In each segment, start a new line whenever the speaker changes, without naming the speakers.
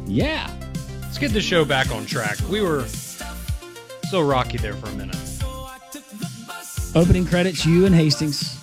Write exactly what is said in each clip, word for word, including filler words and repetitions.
Yeah.
Let's get the show back on track. We were so rocky there for a minute.
Opening credits, you and Hastings.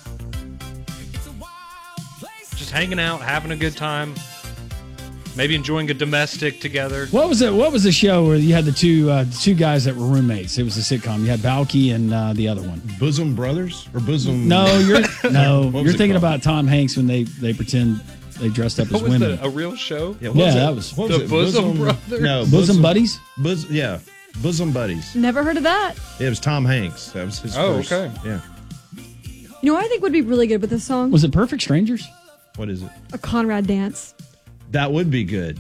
Just hanging out, having a good time. Maybe enjoying a domestic together.
What was it? What was the show where you had the two uh, the two guys that were roommates? It was a sitcom. You had Balky and uh, the other one.
Bosom Brothers or Bosom?
No, you're no.
What was
You're
it
thinking
called?
about Tom Hanks when they they pretend they dressed up
What
as
was
women.
that, a real show?
Yeah, what
Yeah,
was it?
that was-
What
The
it?
Bosom Brothers?
No,
Bosom Buddies?
Bos- yeah, Bosom Buddies.
Never heard of that.
It was Tom Hanks. That was his
Oh,
first.
okay.
Yeah.
You know what I think would be really good with this song?
Was it Perfect Strangers?
What is it?
A Conrad dance.
That would be good.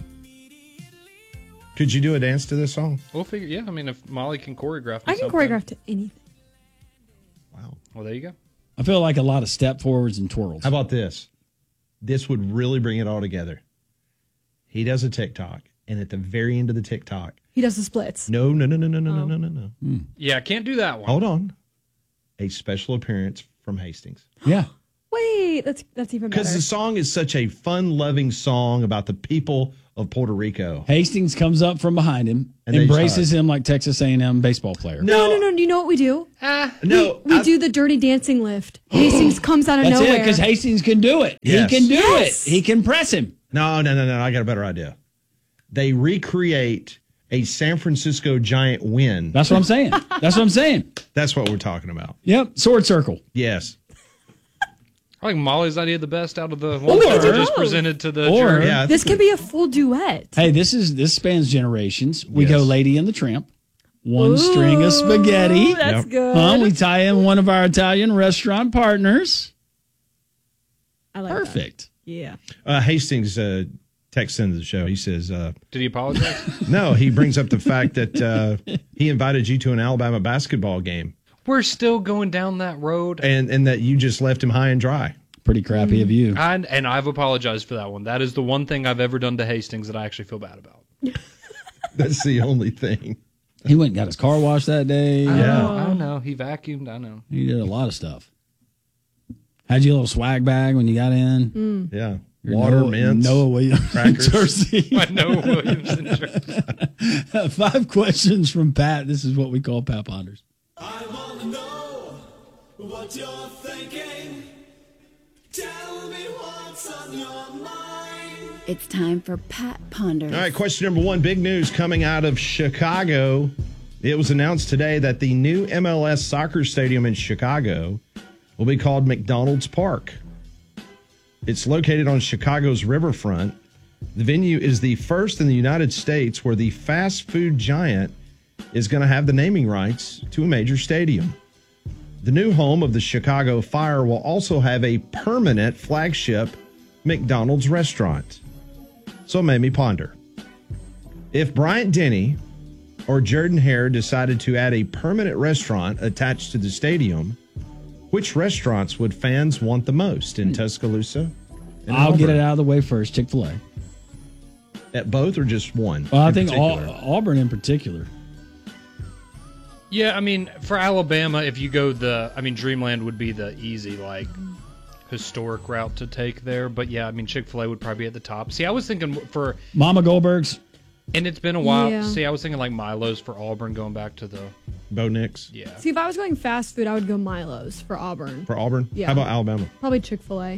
Could you do a dance to this song?
We'll figure. Yeah, I mean, if Molly can choreograph,
I can
something.
choreograph to anything.
Wow.
Well, there you go.
I feel like a lot of step forwards and twirls.
How about this? This would really bring it all together. He does a TikTok, and at the very end of the TikTok,
He does the splits.
no, no, no, no, no, no, no, no, no, no.
Yeah, I can't do that one.
Hold on. A special appearance from Hastings.
Yeah.
Wait, that's that's even better.
Because the song is such a fun-loving song about the people of Puerto Rico.
Hastings comes up from behind him,
And they
embraces
start.
him like Texas A and M baseball player.
no, no, no. Do you know what we do?
No,
We
I-
do the dirty dancing lift. Hastings comes out of
That's
nowhere.
it, because Hastings can do it.
Yes.
He can do
Yes.
it. He can press him.
No, no, no, no. I got a better idea. They recreate a San Francisco Giant win.
That's what I'm saying. That's what I'm saying.
That's what we're talking about.
Yep. Sword circle.
Yes.
I think Molly's idea the best out of the ones that
Or-
were just presented to the
Or-
jury.
Yeah. I
this
think
could be a full duet.
Hey, this is this spans generations. We
Yes.
go Lady and the Tramp. One
Ooh,
string of spaghetti.
That's
Yep.
good.
Huh? We tie in one of our Italian restaurant partners.
I like that.
Perfect.
Yeah.
Uh, Hastings uh, texts into the show. He says, uh,
Did he apologize?
no, he brings up the fact that uh, he invited you to an Alabama basketball game
We're still going down that road.
and, and that you just left him high and dry.
Pretty crappy of you.
I, and I've apologized for that one. That is the one thing I've ever done to Hastings that I actually feel bad about.
That's the only thing.
He went and got his car washed that day.
Yeah.
I know. He vacuumed. I know.
He did a lot of stuff. Had your little swag bag when you got in.
Yeah.
Your
Water,
Noah,
mints,
Noah Williams
crackers.
jersey.
I know Williamson. jersey.
Five questions from Pat. This is what we call Pat Ponders.
I wanna know what you're thinking. Tell me what's on your mind.
It's time for Pat Ponders.
All right, question number one. Big news coming out of Chicago. It was announced today that the new M L S soccer stadium in Chicago will be called McDonald's Park. It's located on Chicago's riverfront. The venue is the first in the United States where the fast food giant is going to have the naming rights to a major stadium. The new home of the Chicago Fire will also have a permanent flagship McDonald's restaurant. So it made me ponder. If Bryant Denny or Jordan Hare decided to add a permanent restaurant attached to the stadium, which restaurants would fans want the most in Tuscaloosa? and
I'll get
Auburn?
it out of the way first. Chick-fil-A.
At both or just one?
Well, I
in
think Au-
particular?
Auburn in particular.
Yeah, I mean, for Alabama, if you go the, I mean, Dreamland would be the easy, like, historic route to take there. But yeah, I mean, Chick-fil-A would probably be at the top. See, I was thinking for,
Mama Goldberg's.
and it's been a while.
Yeah.
See, I was thinking like Milo's for Auburn, going back to the,
Bo Nix
yeah.
See, if I was going fast food, I would go Milo's for Auburn.
for Auburn?
Yeah.
How about Alabama?
Probably Chick-fil-A.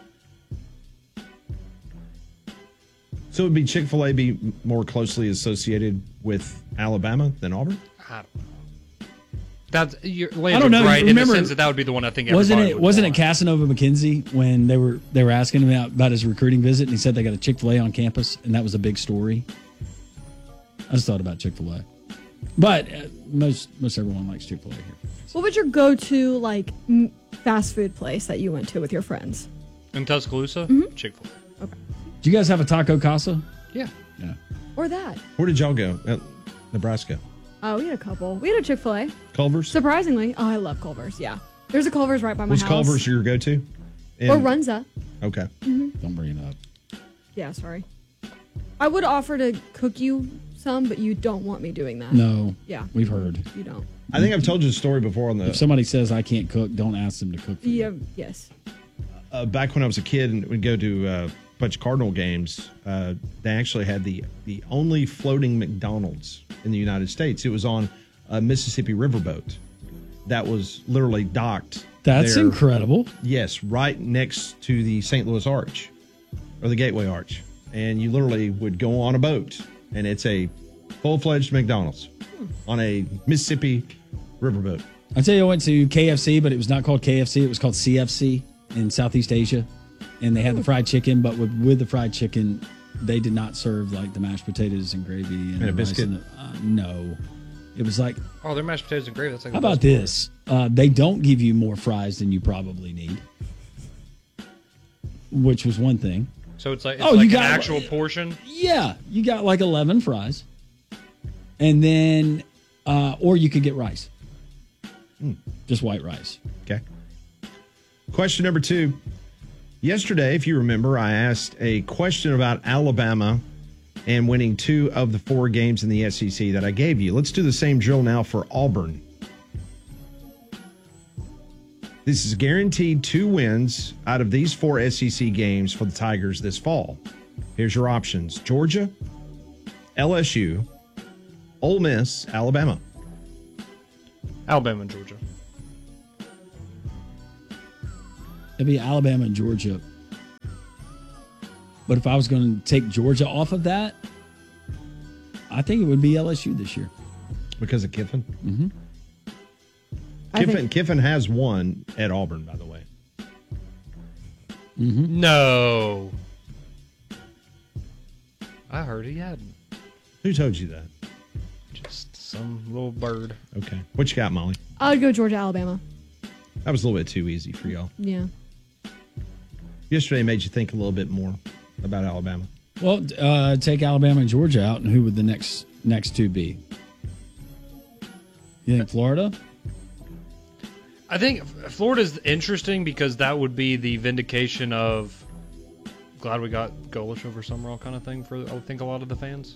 So would be Chick-fil-A be more closely associated with Alabama than Auburn?
I don't know. That's you're
I don't
Landon's
know.
right in
Remember-
the sense that that would be the one I think
Wasn't
everybody
it?
would
Wasn't it
want.
Casanova McKenzie when they were they were asking him about, about his recruiting visit, and he said they got a Chick-fil-A on campus, and that was a big story. I just thought about Chick-fil-A, but uh, most most everyone likes Chick-fil-A here.
What would your go-to, like, m- fast food place that you went to with your friends?
in Tuscaloosa?
Mm-hmm.
Chick-fil-A.
Do you guys have a Taco Casa?
Yeah.
Yeah.
Or that?
Where did y'all go? Uh, Nebraska.
Oh, we had a couple. We had a Chick-fil-A.
Culver's?
Surprisingly. Oh, I love Culver's, yeah. There's a Culver's right by my
Was
house.
Culver's your go-to? In-
Or Runza.
Okay.
Don't bring it up.
Yeah, sorry. I would offer to cook you some, but you don't want me doing that.
No.
Yeah.
We've heard.
You don't.
I think I've told you the story before on
If
the
somebody says I can't cook, don't ask them to cook for you.
Yeah, yes.
uh, back when I was a kid and we'd go to uh, bunch of Cardinal games, uh, they actually had the the only floating McDonald's in the United States. It was on a Mississippi riverboat that was literally docked.
That's
there.
incredible.
Yes, right next to the Saint Louis Arch or the Gateway Arch. And you literally would go on a boat, and it's a full-fledged McDonald's on a Mississippi riverboat.
I tell you, I went to K F C, but it was not called K F C. It was called C F C in Southeast Asia. And they had the fried chicken, but with, with the fried chicken, they did not serve like the mashed potatoes and gravy and,
And a
the rice
biscuit?
and the- uh, no. It was like,
Oh, their mashed potatoes and gravy. That's like
how
the
about
best part.
this? Uh, they don't give you more fries than you probably need, which was one thing.
So it's like it's
Oh,
like
you
an
got-
actual portion.
Yeah, you got like eleven fries. And then, uh, or you could get rice. Just white rice.
Okay. Question number two. Yesterday, if you remember, I asked a question about Alabama and winning two of the four games in the S E C that I gave you. Let's do the same drill now for Auburn. This is guaranteed two wins out of these four S E C games for the Tigers this fall. Here's your options: Georgia, L S U, Ole Miss, Alabama.
Alabama and Georgia.
It'd be Alabama and Georgia. But if I was going to take Georgia off of that, I think it would be L S U this year.
Because of Kiffin?
Mm-hmm.
I
Kiffin,
think-
Kiffin has won at Auburn, by the way.
No. I heard he hadn't.
Who told you that?
Just some little bird.
Okay. What you got, Molly?
I would go Georgia, Alabama.
That was a little bit too easy for y'all.
Yeah.
Yesterday made you think a little bit more about Alabama.
Well, uh, take Alabama and Georgia out, and who would the next next two be? You think Florida?
I think Florida's interesting because that would be the vindication of glad we got Golish over Summerall kind of thing for I would think a lot of the fans.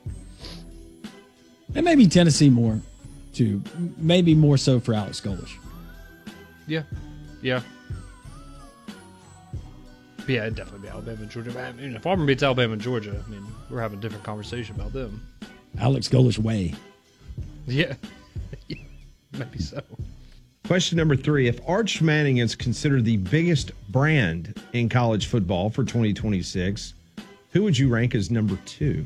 And maybe Tennessee more, too. Maybe more so for Alex Golish.
Yeah, yeah, but yeah. It'd definitely be Alabama and Georgia. I mean, if Auburn beats Alabama and Georgia, I mean, we're having a different conversation about them.
Alex Golish way.
Yeah, maybe so.
Question number three. If Arch Manning is considered the biggest brand in college football for twenty twenty-six, who would you rank as number two?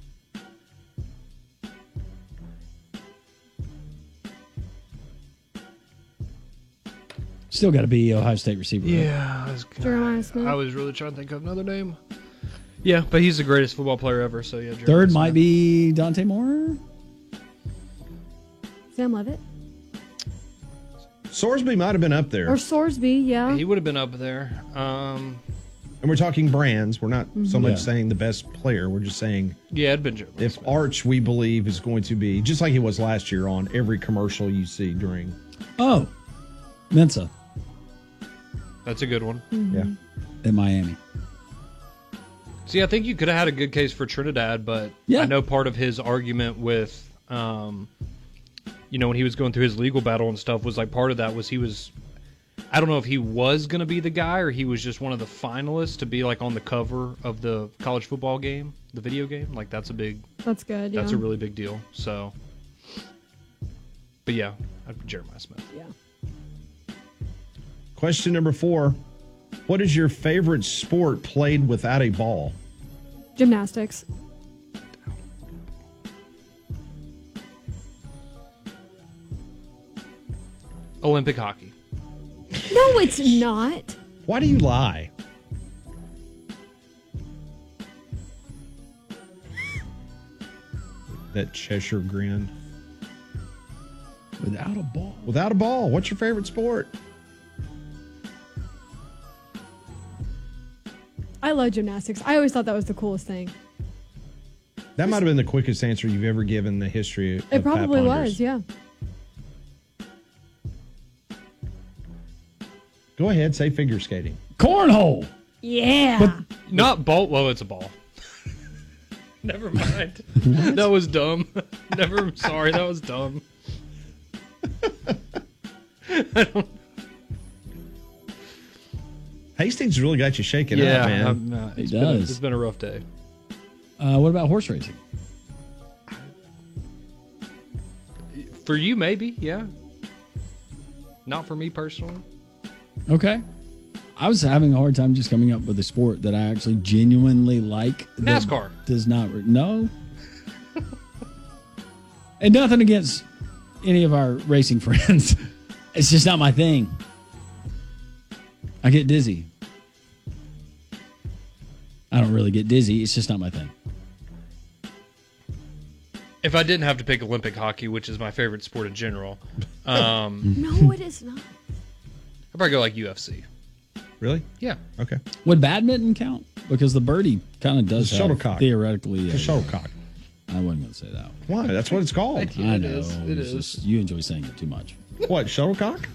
Still got to be Ohio State receiver. right?
Yeah, I was,
Jeremiah Smith.
I was really trying to think of another name. Yeah, but he's the greatest football player ever. So yeah. Jeremiah
Third
Smith.
might be Dante Moore.
Sam Levitt.
Sorsby might have been up there.
Or Sorsby, yeah.
He would have been up there. Um,
And we're talking brands. We're not so much
Yeah.
saying the best player. We're just saying
yeah, it'd been Jeremiah
if
Smith.
Arch, we believe, is going to be, just like he was last year on every commercial you see during.
Oh, Mensa
That's a good one.
Yeah.
at Miami.
See, I think you could have had a good case for Trinidad, but
Yeah.
I know part of his argument with, um, you know, when he was going through his legal battle and stuff, was like part of that was he was, I don't know if he was going to be the guy or he was just one of the finalists to be like on the cover of the college football game, the video game. Like that's a big,
That's good, yeah.
that's a really big deal. So, but yeah, I'd- Jeremiah Smith.
Yeah.
Question number four. What is your favorite sport played without a ball?
Gymnastics.
Olympic hockey.
No, it's not.
Why do you lie? That Cheshire grin.
Without a ball.
Without a ball, what's your favorite sport?
I love gymnastics. I always thought that was the coolest thing.
That might have been the quickest answer you've ever given in the history of
It probably
Pat
was,
Ponders.
yeah.
Go ahead, say figure skating.
Cornhole.
Yeah.
Not ball. Well, it's a ball. Never mind. That was dumb. Never. Sorry, that was dumb. I don't.
Hastings really got you shaking
yeah,
up, man.
I'm, uh,
He
it's been a-
does.
it's been a rough day.
Uh, what about horse racing?
For you, maybe, yeah. Not for me personally.
Okay. I was having a hard time just coming up with a sport that I actually genuinely like. that
NASCAR.
Does not. Re- no. And nothing against any of our racing friends. It's just not my thing. I get dizzy. I don't really get dizzy. It's just not my thing.
If I didn't have to pick Olympic hockey, which is my favorite sport in general, um,
No, it is not.
I'd probably go like U F C.
Really?
Yeah.
Okay.
Would badminton count? Because the birdie kind of does
The
have
shuttlecock.
theoretically.
The
a-
shuttlecock.
I wasn't going to say that.
Why? That's what it's called.
Thank you.
I
It
know.
is. It
it's
is.
just- you enjoy saying it too much.
What, shuttlecock?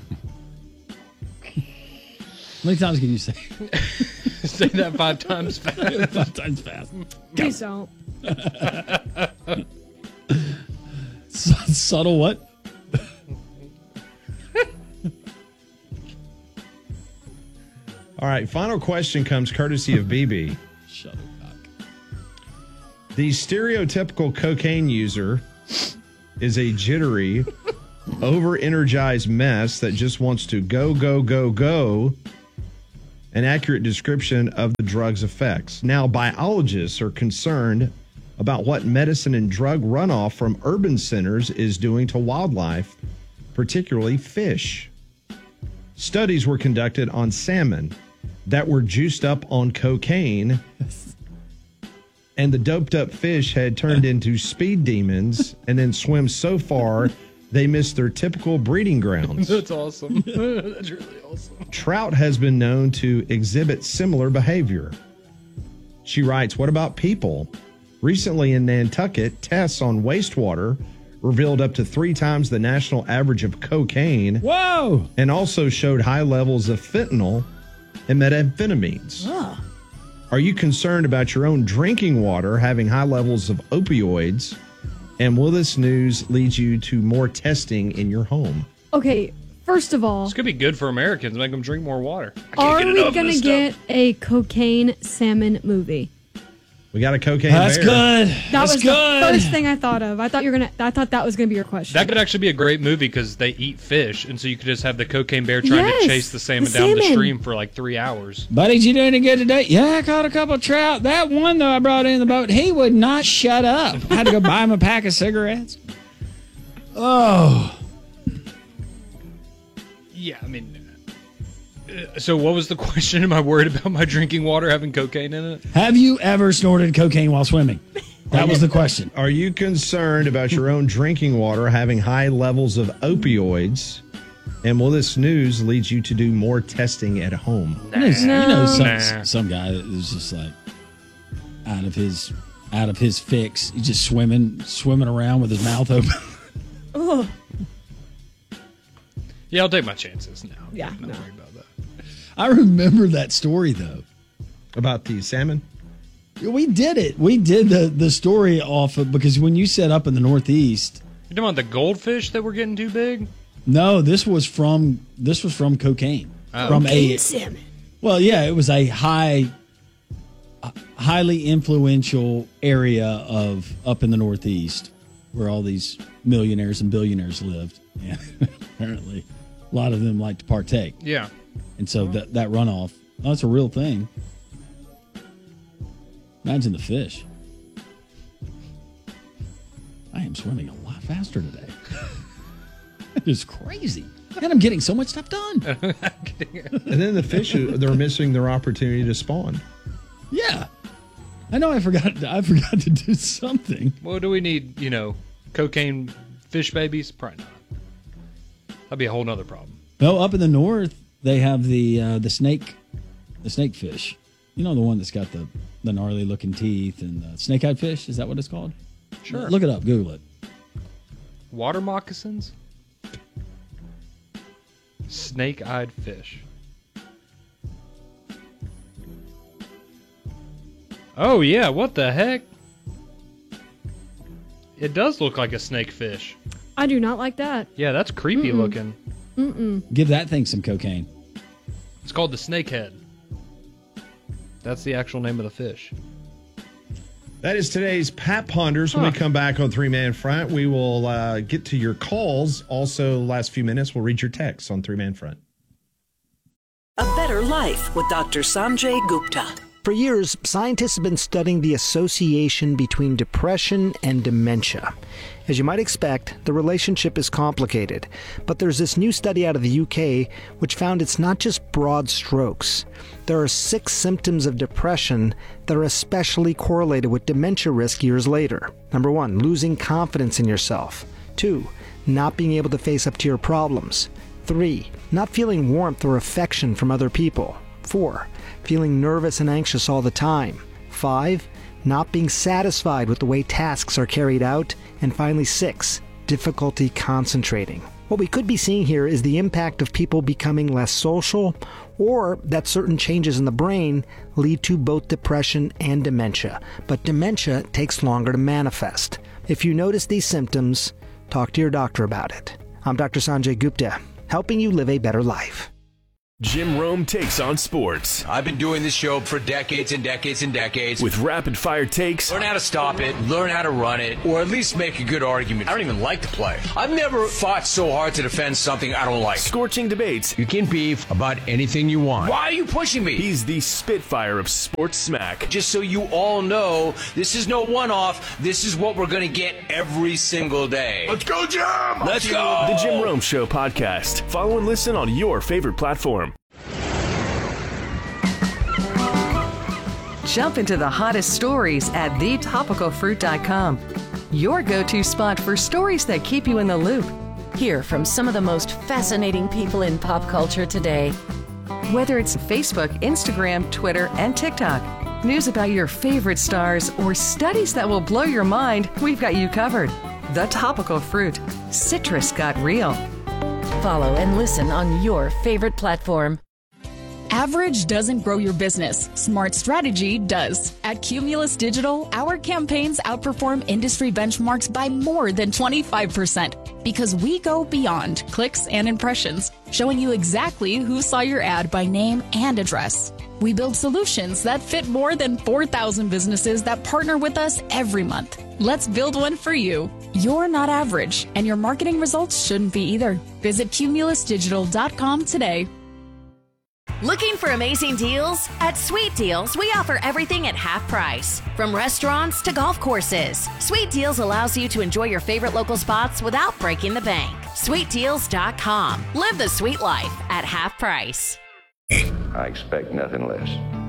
How many times can you say
Say that five times fast.
five times fast?
Please don't.
S- subtle what?
All right, final question comes courtesy of B B.
Shuttlecock.
The stereotypical cocaine user is a jittery, over-energized mess that just wants to go, go, go, go. An accurate description of the drug's effects. Now, biologists are concerned about what medicine and drug runoff from urban centers is doing to wildlife, particularly fish. Studies were conducted on salmon that were juiced up on cocaine, and the doped up fish had turned into speed demons and then swim so far they missed their typical breeding grounds.
That's awesome. That's really awesome.
Trout has been known to exhibit similar behavior. She writes, what about people? Recently in Nantucket, tests on wastewater revealed up to three times the national average of cocaine
Whoa!
and also showed high levels of fentanyl and methamphetamines. Are you concerned about your own drinking water having high levels of opioids? And will this news lead you to more testing in your home?
Okay, first of all,
This could be good for Americans. Make them drink more water. I can't
are
get
we
enough of
going
this
to get
stuff.
a cocaine salmon movie?
We got a cocaine
That's
bear.
good.
That
That's
was
good.
the first thing I thought of. I thought you were gonna. I thought that was gonna be your question.
That could actually be a great movie because they eat fish, and so you could just have the cocaine bear trying
Yes,
to chase the salmon
the
down the
salmon.
stream for like three hours.
Buddy, you doing any good today? Yeah, I caught a couple of trout. That one, though, I brought in the boat, he would not shut up. I had to go buy him a pack of cigarettes. Oh.
Yeah, I mean. uh, So what was the question? Am I worried about my drinking water having cocaine in it?
Have you ever snorted cocaine while swimming? That was the question.
Are you concerned about your own drinking water having high levels of opioids? And will this news lead you to do more testing at home?
You know, you know some,
Nah.
some guy that is just like out of his out of his fix. He's just swimming, swimming around with his mouth open.
Ugh.
Yeah, I'll take my chances now.
Yeah,
I'm not
no.
worried about that.
I remember that story though.
About the salmon?
We did it. We did the the story off of because when you set up in the Northeast.
You talking about the goldfish that were getting too big?
No, this was from this was from cocaine.
Oh.
From a
salmon.
well, yeah, it was a high, uh, highly influential area of up in the Northeast where all these millionaires and billionaires lived. And apparently, a lot of them like to partake,
Yeah.
and so that that runoff, that's a real thing. Imagine the fish. I am swimming a lot faster today. It's crazy. And I'm getting so much stuff done.
And then the fish, they're missing their opportunity to spawn.
Yeah. I know I forgot I forgot to do something.
Well, do we need, you know, cocaine fish babies? Probably not. That'd be a whole nother problem.
No, up in the north they have the uh, the snake the snake fish. You know the one that's got the, the gnarly looking teeth and the snake-eyed fish? Is that what it's called?
Sure.
Look it up, Google it.
Water moccasins? Snake-eyed fish. Oh, yeah. What the heck? It does look like a snake fish.
I do not like that.
Yeah, that's creepy looking.
Give that thing some cocaine.
It's called the snakehead. That's the actual name of the fish.
That is today's Pat Ponders. When
Huh.
we come back on Three Man Front, we will uh, get to your calls. Also, last few minutes, we'll read your texts on Three Man Front.
A Better Life with Doctor Sanjay Gupta.
For years, scientists have been studying the association between depression and dementia. As you might expect, the relationship is complicated, but there's this new study out of the U K which found it's not just broad strokes. There are six symptoms of depression that are especially correlated with dementia risk years later. Number one, losing confidence in yourself. Two, not being able to face up to your problems. Three, not feeling warmth or affection from other people. Four, feeling nervous and anxious all the time. Five, not being satisfied with the way tasks are carried out. And finally, six, difficulty concentrating. What we could be seeing here is the impact of people becoming less social, or that certain changes in the brain lead to both depression and dementia. But dementia takes longer to manifest. If you notice these symptoms, talk to your doctor about it. I'm Doctor Sanjay Gupta, helping you live a better life.
Jim Rome takes on sports.
I've been doing this show for decades and decades and decades.
With rapid-fire takes.
Learn how to stop it, learn how to run it, or at least make a good argument. I don't even like the play. I've never fought so hard to defend something I don't like.
Scorching debates.
You can beef about anything you want. Why are you pushing me?
He's the Spitfire of sports smack.
Just so you all know, this is no one-off. This is what we're going to get every single day.
Let's go, Jim!
Let's go!
The Jim Rome Show podcast. Follow and listen on your favorite platform.
Jump into the hottest stories at the topical fruit dot com. Your go-to spot for stories that keep you in the loop.
Hear from some of the most fascinating people in pop culture today.
Whether it's Facebook, Instagram, Twitter, and TikTok, news about your favorite stars, or studies that will blow your mind, we've got you covered. The Topical Fruit. Citrus got real.
Follow and listen on your favorite platform.
Average doesn't grow your business. Smart strategy does. At Cumulus Digital, our campaigns outperform industry benchmarks by more than twenty-five percent because we go beyond clicks and impressions, showing you exactly who saw your ad by name and address. We build solutions that fit more than four thousand businesses that partner with us every month. Let's build one for you. You're not average, and your marketing results shouldn't be either. Visit cumulus digital dot com today.
Looking for amazing deals? At Sweet Deals, we offer everything at half price. From restaurants to golf courses, Sweet Deals allows you to enjoy your favorite local spots without breaking the bank. sweet deals dot com. Live the sweet life at half price.
I expect nothing less.